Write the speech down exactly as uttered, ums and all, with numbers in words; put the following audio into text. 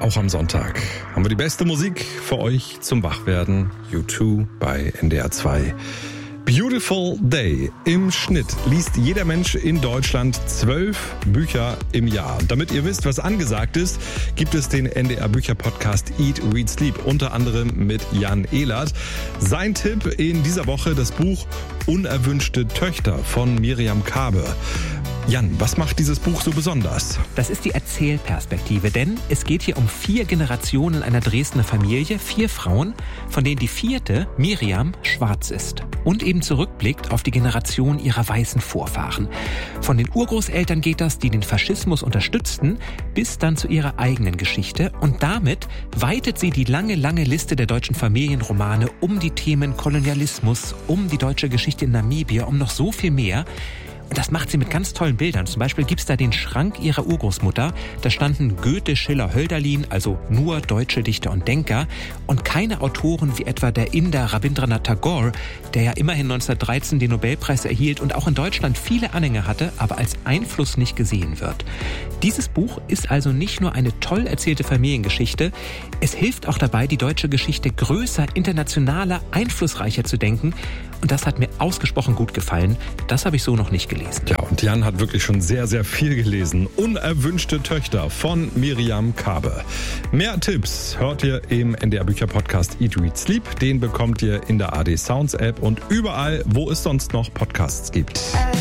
auch am Sonntag haben wir die beste Musik für euch zum Wachwerden. U zwei bei N D R zwei. Beautiful Day. Im Schnitt liest jeder Mensch in Deutschland zwölf Bücher im Jahr. Und damit ihr wisst, was angesagt ist, gibt es den N D R Bücher-Podcast Eat, Read, Sleep, unter anderem mit Jan Ehlert. Sein Tipp in dieser Woche das Buch Unerwünschte Töchter von Miriam Kaabe. Jan, was macht dieses Buch so besonders? Das ist die Erzählperspektive, denn es geht hier um vier Generationen einer Dresdner Familie, vier Frauen, von denen die vierte, Miriam, schwarz ist und eben zurückblickt auf die Generation ihrer weißen Vorfahren. Von den Urgroßeltern geht das, die den Faschismus unterstützten, bis dann zu ihrer eigenen Geschichte, und damit weitet sie die lange, lange Liste der deutschen Familienromane um die Themen Kolonialismus, um die deutsche Geschichte in Namibia, um noch so viel mehr. Und das macht sie mit ganz tollen Bildern. Zum Beispiel gibt's da den Schrank ihrer Urgroßmutter. Da standen Goethe, Schiller, Hölderlin, also nur deutsche Dichter und Denker. Und keine Autoren wie etwa der Inder Rabindranath Tagore, der ja immerhin neunzehnhundertdreizehn den Nobelpreis erhielt und auch in Deutschland viele Anhänger hatte, aber als Einfluss nicht gesehen wird. Dieses Buch ist also nicht nur eine toll erzählte Familiengeschichte, es hilft auch dabei, die deutsche Geschichte größer, internationaler, einflussreicher zu denken. Und das hat mir ausgesprochen gut gefallen. Das habe ich so noch nicht gelesen. Ja, und Jan hat wirklich schon sehr, sehr viel gelesen. Unerwünschte Töchter von Miriam Kaabe. Mehr Tipps hört ihr im N D R Bücher Podcast Eat, Read, Sleep. Den bekommt ihr in der A D Sounds App und überall, wo es sonst noch Podcasts gibt.